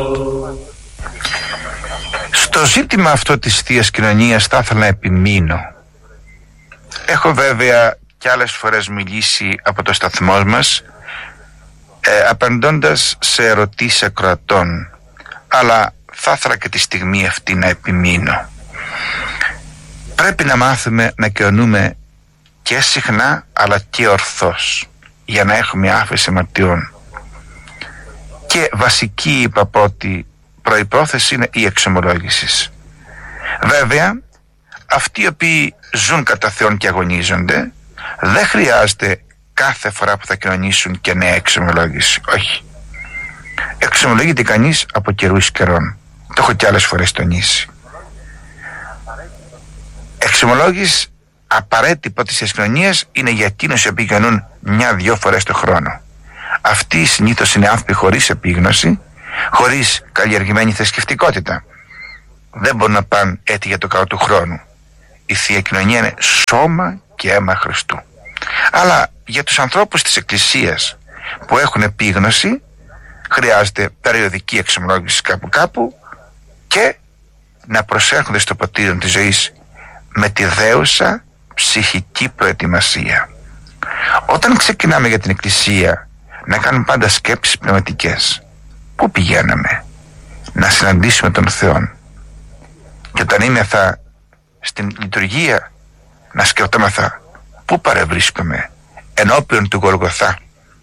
Στο ζήτημα αυτό της Θείας Κοινωνίας θα ήθελα να επιμείνω. Έχω βέβαια κι άλλες φορές μιλήσει από το σταθμό μας απαντώντας σε ερωτήσεις ακροατών, αλλά θα ήθελα και τη στιγμή αυτή να επιμείνω. Πρέπει να μάθουμε να κοινωνούμε και συχνά αλλά και ορθώς, για να έχουμε άφεση αμαρτιών. Και βασική, είπα, πρώτη προϋπόθεση είναι η εξομολόγηση. Βέβαια, αυτοί οι οποίοι ζουν κατά Θεόν και αγωνίζονται, δεν χρειάζεται κάθε φορά που θα κοινωνήσουν και νέα εξομολόγηση. Όχι. Εξομολογείται κανείς από καιρού εις καιρών. Το έχω και άλλες φορές τονίσει. Εξομολόγηση απαραίτητη πρώτη της κοινωνίας είναι για εκείνους οι οποίοι κοινωνούν 1-2 φορές το χρόνο. Αυτοί συνήθως είναι άνθρωποι χωρίς επίγνωση, χωρίς καλλιεργημένη θρησκευτικότητα. Δεν μπορούν να πάνε έτσι για το καλό του χρόνου. Η Θεία Κοινωνία είναι σώμα και αίμα Χριστού. Αλλά για τους ανθρώπους της Εκκλησίας που έχουν επίγνωση, χρειάζεται περιοδική εξομολόγηση κάπου και να προσέρχονται στο ποτήριο της ζωής με τη δέουσα ψυχική προετοιμασία. Όταν ξεκινάμε για την Εκκλησία να κάνουμε πάντα σκέψεις πνευματικές. Πού πηγαίναμε? Να συναντήσουμε τον Θεό. Και όταν είμεθα στην λειτουργία, να σκεφτόμεθα πού παρευρίσκομαι ενώπιον του Γολγοθά.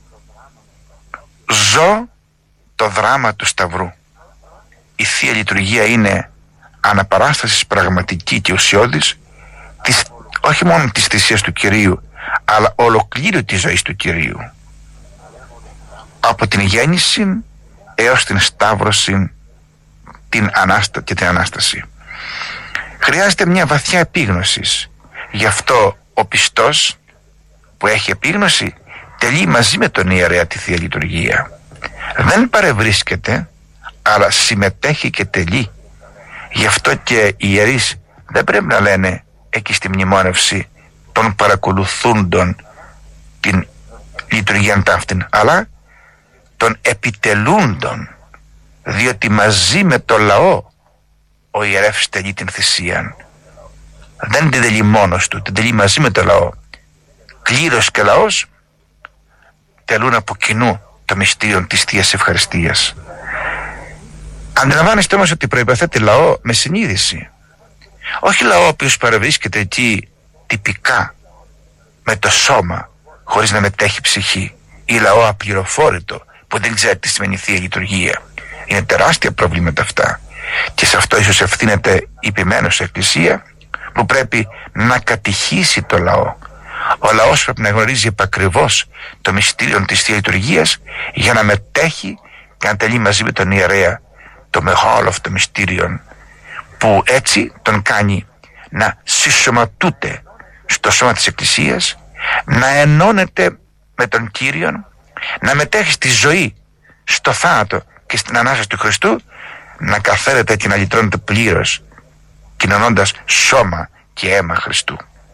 Ζω το δράμα του Σταυρού. Η Θεία Λειτουργία είναι αναπαράσταση πραγματική και ουσιώδης όχι μόνο της θυσίας του Κυρίου, αλλά ολοκλήρου της ζωής του Κυρίου, από την γέννηση έως την σταύρωση και την Ανάσταση. Χρειάζεται μια βαθιά επίγνωση. Γι' αυτό ο πιστός που έχει επίγνωση τελεί μαζί με τον ιερέα τη Θεία Λειτουργία. Δεν παρευρίσκεται, αλλά συμμετέχει και τελεί. Γι' αυτό και οι ιερείς δεν πρέπει να λένε εκεί στη μνημόνευση των παρακολουθούντων την λειτουργία ταύτην, αλλά των επιτελούντων, διότι μαζί με το λαό ο ιερεύς τελεί την θυσία. Δεν την τελεί μόνος του, την τελεί μαζί με το λαό. Κλήρος και λαός τελούν από κοινού το μυστήριο της Θείας Ευχαριστίας. Αντιλαμβάνεστε όμως ότι προϋποθέτει λαό με συνείδηση. Όχι λαό ο οποίος παραβρίσκεται εκεί τυπικά με το σώμα χωρίς να μετέχει ψυχή, ή λαό απληροφόρητο που δεν ξέρει τι σημαίνει Θεία Λειτουργία. Είναι τεράστια προβλήματα αυτά, και σε αυτό ίσως ευθύνεται η ποιμένος Εκκλησία, που πρέπει να κατηχήσει το λαό. Ο λαός πρέπει να γνωρίζει επακριβώς το μυστήριο της Θείας Λειτουργίας για να μετέχει και να τελεί μαζί με τον ιερέα το μεγάλο αυτό μυστήριο, που έτσι τον κάνει να συσσωματούται στο σώμα της Εκκλησίας, να ενώνεται με τον Κύριον, να μετέχει στη ζωή, στο θάνατο και στην Ανάσταση του Χριστού, να καθαίρεται και να λυτρώνεται πλήρως, κοινωνώντας σώμα και αίμα Χριστού.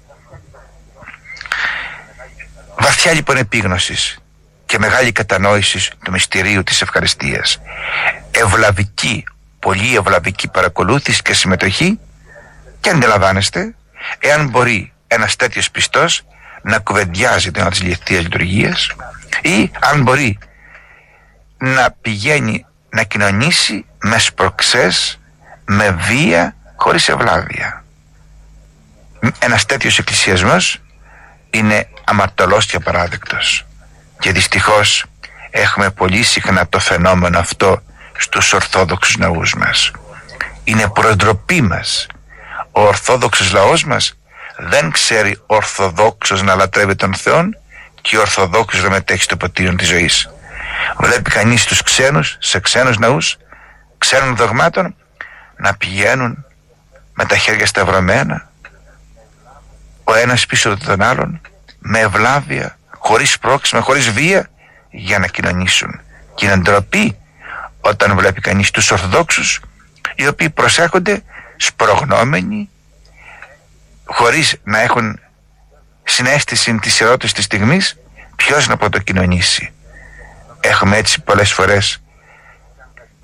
Βαθιά λοιπόν επίγνωσης και μεγάλη κατανόηση του μυστηρίου της ευχαριστίας, ευλαβική, πολύ ευλαβική παρακολούθηση και συμμετοχή, και αντιλαμβάνεστε, εάν μπορεί ένας τέτοιος πιστός να κουβεντιάζει την ώρα της Θείας Λειτουργίας, ή αν μπορεί να πηγαίνει να κοινωνήσει με σπροξές, με βία, χωρίς ευλάβεια. Ένας τέτοιος εκκλησιασμός είναι αμαρτωλός και απαράδεκτος, και δυστυχώς έχουμε πολύ συχνά το φαινόμενο αυτό στους ορθόδοξους ναούς μας. Είναι προτροπή μας. Ο ορθόδοξος λαός μας δεν ξέρει ορθοδόξος να λατρεύει τον Θεόν και ορθοδόξος να μετέχει στο ποτήριο της ζωής. Βλέπει κανείς τους ξένους σε ξένους ναούς, ξένων δογμάτων, να πηγαίνουν με τα χέρια σταυρωμένα, ο ένας πίσω από τον άλλον, με ευλάβεια, χωρίς πρόξημα, χωρίς βία, για να κοινωνήσουν. Και είναι ντροπή όταν βλέπει κανείς τους Ορθοδόξους, οι οποίοι προσέρχονται σπρογνώμενοι, χωρίς να έχουν συναίσθηση της ερώτησης της στιγμής ποιος να πρωτοκοινωνήσει. Έχουμε έτσι πολλές φορές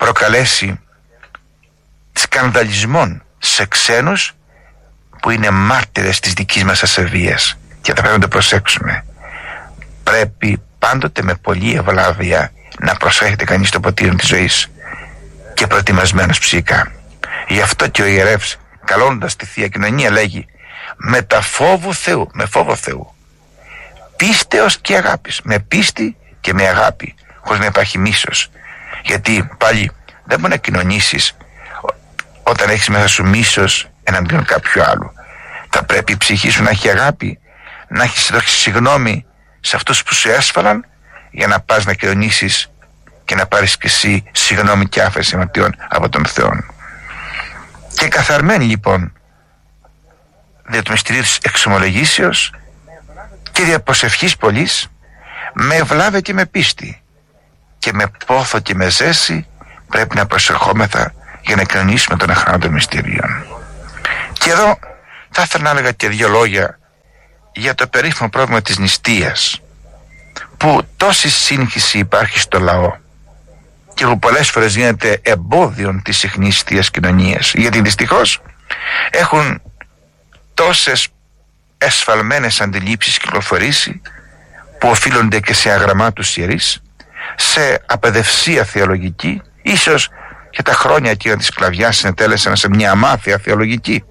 προκαλέσει σκανδαλισμών σε ξένους που είναι μάρτυρες της δικής μας ασεβίας, και θα πρέπει να το προσέξουμε. Πρέπει πάντοτε με πολλή ευλάβεια να προσέχετε κανείς το ποτήρι της ζωής και προετοιμασμένος ψυχικά. Γι' αυτό και ο ιερεύς, καλώντας τη Θεία Κοινωνία, λέγει με τα φόβου Θεού, με φόβο Θεού, πίστεως και αγάπης, με πίστη και με αγάπη, χωρίς να υπάρχει μίσος. Γιατί πάλι δεν μπορεί να κοινωνήσεις όταν έχεις μέσα σου μίσος εναντίον κάποιου άλλου. Θα πρέπει η ψυχή σου να έχει αγάπη, να έχεις δώσει συγγνώμη σε αυτούς που σου έσφαλαν, για να πας να κοινωνήσεις και να πάρεις και εσύ συγγνώμη και άφεση αμαρτιών από τον Θεό. Και καθαρμένη λοιπόν δια του μυστηρίου της εξομολογήσεως και δια προσευχής πολλής, με ευλάβεια και με πίστη και με πόθο και με ζέση, πρέπει να προσερχόμεθα για να κοινωνήσουμε τον αχρόνο των μυστηρίων. Και εδώ θα ήθελα να έλεγα και δύο λόγια για το περίφημο πρόβλημα της νηστείας, που τόση σύγχυση υπάρχει στο λαό και που πολλές φορές γίνεται εμπόδιον της συχνής θείας κοινωνίας, γιατί δυστυχώς έχουν τόσες εσφαλμένες αντιλήψεις κυκλοφορήσει, που οφείλονται και σε αγραμμάτους ιερείς, σε απαιδευσία θεολογική, ίσως και τα χρόνια εκείνα της σκλαβιάς συνετέλεσαν σε μια αμάθεια θεολογική.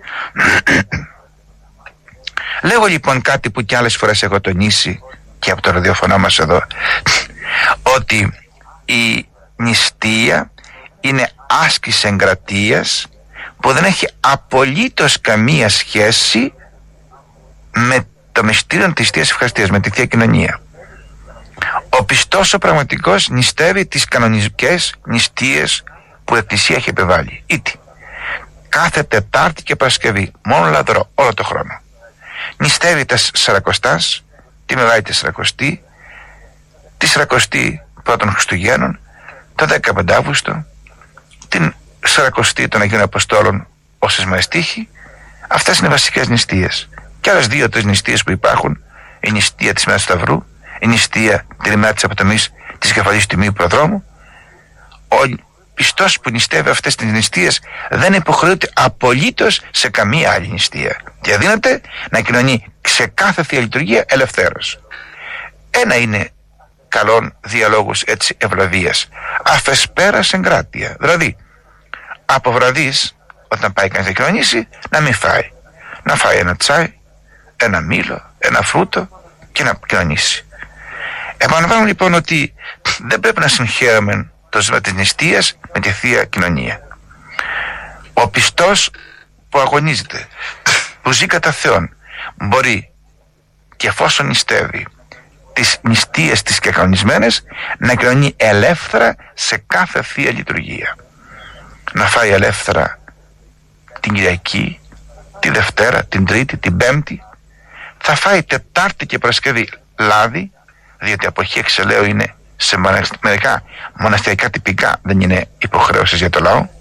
Λέγω λοιπόν κάτι που κι άλλες φορές έχω τονίσει και από το ραδιοφωνό μας εδώ, ότι η νηστεία είναι άσκηση εγκρατείας που δεν έχει απολύτως καμία σχέση με το μυστήριο της Θείας Ευχαριστίας, με τη Θεία Κοινωνία. Ο πιστός ο πραγματικός νηστεύει τις κανονικές νηστείες που η Εκκλησία έχει επιβάλει. Ήτι κάθε Τετάρτη και Παρασκευή, μόνο λαδρό, όλο το χρόνο. Νηστεύει τα Σαρακοστάς, τη Μεγάλη Τεσσαρακοστή, τη Σαρακοστή πρώτων Χριστουγέννων, το 15 Αύγουστο, την Σαρακοστή των Αγίων Αποστόλων όσες μαεστήχοι. Αυτές είναι βασικές νηστείες. Και άλλες 2-3 νηστείες που υπάρχουν: η νηστεία της Μέρας του Σταυρού, η νηστεία την ημέρα της αποτομής της κεφαλής του Τιμίου Προδρόμου. Ο πιστός που νηστεύει αυτές τις νηστείες δεν υποχρεούται απολύτως σε καμία άλλη νηστεία και δίνεται να κοινωνεί σε κάθε Θεία Λειτουργία ελευθέρως. Ένα είναι καλών διαλόγους έτσι ευλαβίας, αφεσπέρας εγκράτεια, δηλαδή από βραδείς όταν πάει κανείς να κοινωνήσει να μην φάει, να φάει ένα τσάι, ένα μήλο, ένα φρούτο και να κοινωνήσει. Επαναλαμβάνω λοιπόν ότι δεν πρέπει να συγχαίρουμε το ζήτημα της νηστείας με τη Θεία Κοινωνία. Ο πιστός που αγωνίζεται, που ζει κατά Θεόν, μπορεί και εφόσον νηστεύει τις νηστείες τις και κανονισμένες, να κοινωνεί ελεύθερα σε κάθε Θεία Λειτουργία. Να φάει ελεύθερα την Κυριακή, τη Δευτέρα, την Τρίτη, την Πέμπτη. Θα φάει Τετάρτη και Παρασκευή λάδι, διότι η αποχή εξελαίου είναι σε μερικά μοναστηριακά τυπικά, δεν είναι υποχρέωσης για το λαό.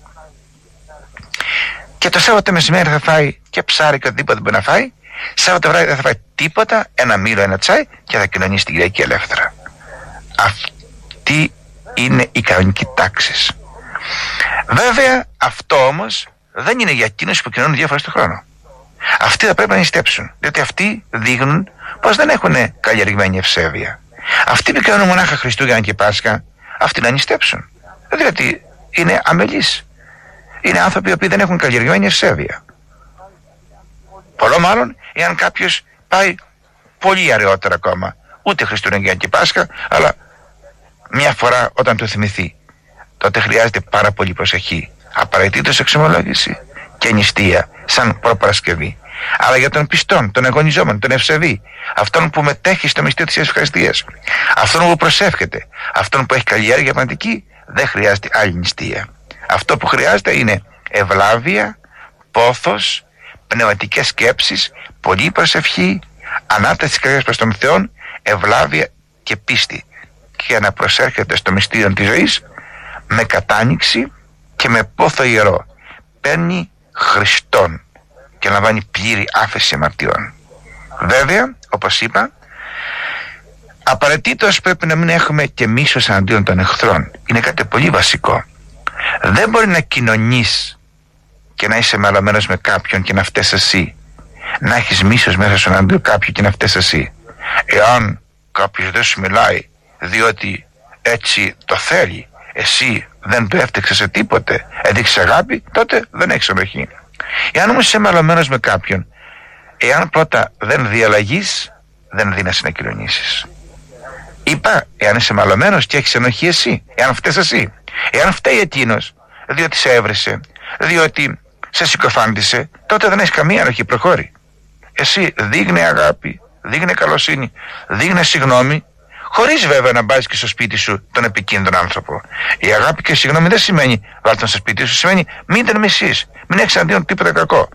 Και το Σάββατο μεσημέρι θα φάει και ψάρι και οτιδήποτε μπορεί να φάει. Σάββατο βράδυ δεν θα φάει τίποτα, ένα μήλο, ένα τσάι, και θα κοινωνήσει την Κυριακή ελεύθερα. Αυτή είναι η κανονική τάξη. Βέβαια αυτό όμως δεν είναι για εκείνους που κοινωνούν 2 φορές το χρόνο. Αυτοί θα πρέπει να νηστέψουν, διότι αυτοί δείχνουν πως δεν έχουν καλλιεργημένη ευσέβεια. Αυτοί που κοινωνούν μονάχα Χριστούγεννα και Πάσχα, αυτοί να νηστέψουν, διότι είναι αμελείς. Είναι άνθρωποι οι οποίοι δεν έχουν καλλιεργημένη ευσέβεια. Πολλό μάλλον εάν κάποιος πάει πολύ αραιότερα ακόμα, ούτε Χριστούγεννα και Πάσχα, αλλά μια φορά όταν το θυμηθεί, τότε χρειάζεται πάρα πολύ προσοχή. Απαραίτητος εξομολόγηση και νηστεία σαν προπαρασκευή. Αλλά για τον πιστόν, τον αγωνιζόμενο, τον ευσεβή, αυτόν που μετέχει στο μυστήριο της ευχαριστίας, αυτόν που προσεύχεται, αυτόν που έχει καλλιέργεια πνευματική, δεν χρειάζεται άλλη νηστεία. Αυτό που χρειάζεται είναι ευλάβεια, πόθος, πνευματικές σκέψεις, πολλή προσευχή, ανάταση της καρδιάς προς τον Θεό, ευλάβεια και πίστη, και να προσέρχεται στο μυστήριο της ζωής με κατάνοιξη και με πόθο ιερό. Παίρνει Χριστόν και λαμβάνει πλήρη άφεση αμαρτιών. Βέβαια, όπως είπα, απαραίτητος πρέπει να μην έχουμε και μίσος εναντίον των εχθρών. Είναι κάτι πολύ βασικό. Δεν μπορεί να κοινωνείς και να είσαι μαλωμένος με κάποιον και να φταίς εσύ, να έχεις μίσος μέσα σου εναντίον κάποιου και να φταίς εσύ. Εάν κάποιος δεν σου μιλάει διότι έτσι το θέλει, εσύ δεν το έφτιαξες σε τίποτε, έδειξες αγάπη, τότε δεν έχεις ενοχή. Εάν όμως είσαι μαλωμένος με κάποιον, εάν πρώτα δεν διαλλαγείς, δεν δίνεσαι να κοινωνήσεις. Είπα, εάν είσαι μαλωμένος και έχεις ενοχή εσύ, εάν φταίς εσύ, εάν φταίει εκείνος διότι σε έβρισε, διότι σε συκοφάντησε, τότε δεν έχεις καμία ενοχή, προχώρη. Εσύ δείχνε αγάπη, δείχνε καλοσύνη, δείχνε συγγνώμη, χωρίς βέβαια να μπάζεις και στο σπίτι σου τον επικίνδυνο άνθρωπο. Η αγάπη και η συγγνώμη δεν σημαίνει βάλτε τον στο σπίτι σου, σημαίνει μην τον μισείς, μην έχεις αντίον τίποτα κακό.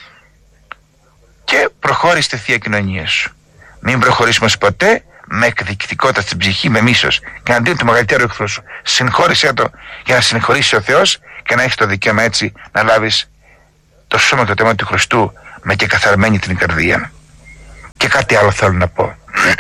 Και προχώρησε στη θεία κοινωνία σου. Μην προχωρήσουμε ποτέ με εκδικητικότητα στην ψυχή, με μίσος και αντίον του μεγαλύτερου εχθρού σου. Συγχώρησέ το για να συγχωρήσει ο Θεός και να έχεις το δικαίωμα έτσι να λάβεις το σώμα και το τέμα του Χριστού με και καθαρμένη την καρδία. Και κάτι άλλο θέλω να πω.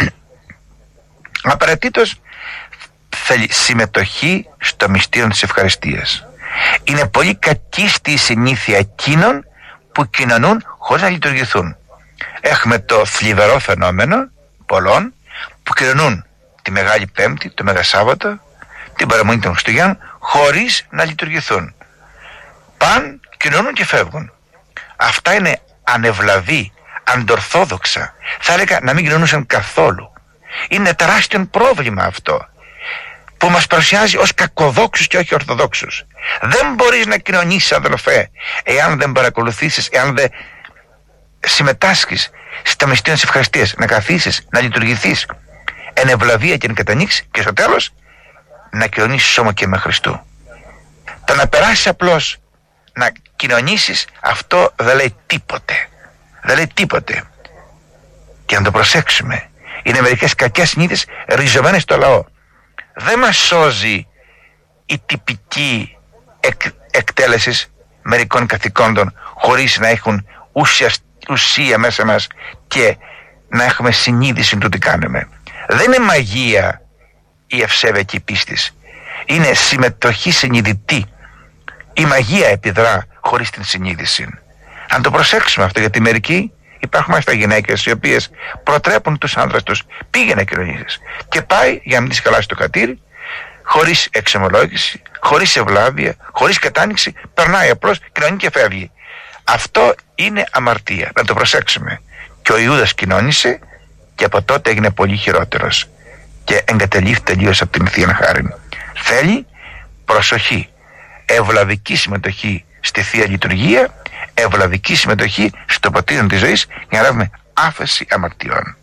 Απαραίτητος θέλει συμμετοχή στο μυστήριο της ευχαριστίας. Είναι πολύ κακίστη η συνήθεια εκείνων που κοινωνούν χωρίς να λειτουργηθούν. Έχουμε το θλιβερό φαινόμενο πολλών που κοινωνούν τη Μεγάλη Πέμπτη, το Μέγα Σάββατο, την παραμονή των Χριστουγέννων χωρίς να λειτουργηθούν. Παν, κοινωνούν και φεύγουν. Αυτά είναι ανευλαβή, αντορθόδοξα. Θα έλεγα να μην κοινωνούσαν καθόλου. Είναι τεράστιο πρόβλημα αυτό που μας παρουσιάζει ως κακοδόξους και όχι ορθοδόξους. Δεν μπορείς να κοινωνήσεις, αδελφέ, εάν δεν παρακολουθήσεις, εάν δεν συμμετάσχεις στα μυστήρια της ευχαριστίας, να καθίσεις, να λειτουργηθείς εν ευλαβία και εν κατανοίξη και στο τέλος να κοινωνήσεις σώμα και με Χριστού. Το να περάσεις απλώς να κοινωνήσεις, αυτό δεν λέει τίποτε. Δεν λέει τίποτε. Και να το προσέξουμε. Είναι μερικές κακές συνήθειες ριζωμένες στο λαό. Δεν μας σώζει η τυπική εκτέλεση μερικών καθηκόντων χωρίς να έχουν ουσία μέσα μας και να έχουμε συνείδηση του τι κάνουμε. Δεν είναι μαγεία η ευσέβεια και η πίστης. Είναι συμμετοχή συνειδητή. Η μαγεία επιδρά χωρίς την συνείδηση. Αν το προσέξουμε αυτό, γιατί μερικοί υπάρχουν μάλιστα γυναίκες οι οποίες προτρέπουν τους άνδρες τους, πήγαινε να κοινωνήσεις, και πάει για να μην τις χαλάσει το κατήρι, χωρίς εξομολόγηση, χωρίς ευλάβεια, χωρίς κατάνοιξη, περνάει απλώς, κοινωνεί και φεύγει. Αυτό είναι αμαρτία. Να το προσέξουμε. Και ο Ιούδας κοινώνησε και από τότε έγινε πολύ χειρότερος και εγκατελείφθη τελείως από την Θεία Χάριν. Θέλει προσοχή, ευλαβική συμμετοχή στη Θεία Λειτουργία, ευλαβική συμμετοχή στο ποτήρι της ζωής για να λάβουμε άφεση αμαρτιών.